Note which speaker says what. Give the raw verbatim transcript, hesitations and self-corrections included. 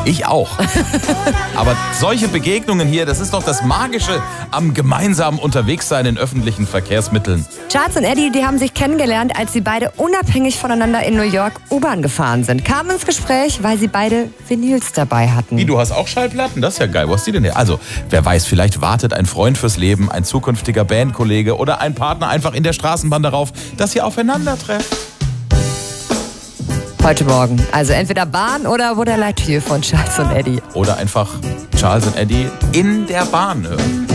Speaker 1: Ich auch. Aber solche Begegnungen hier, das ist doch das Magische am gemeinsamen Unterwegssein in öffentlichen Verkehrsmitteln.
Speaker 2: Charles und Eddie, die haben sich kennengelernt, als sie beide unabhängig voneinander in New York U-Bahn gefahren sind. Kamen ins Gespräch, weil sie beide Vinyls dabei hatten.
Speaker 1: Wie, du hast auch Schallplatten? Das ist ja geil. Wo hast du die denn her? Also, wer weiß, vielleicht wartet ein Freund fürs Leben, ein zukünftiger Bandkollege oder ein Partner einfach in der Straßenbahn darauf, dass ihr aufeinandertrefft.
Speaker 2: Heute Morgen. Also entweder Bahn oder Wo der Leithieu von Charles und Eddie.
Speaker 1: Oder einfach Charles und Eddie in der Bahn hören.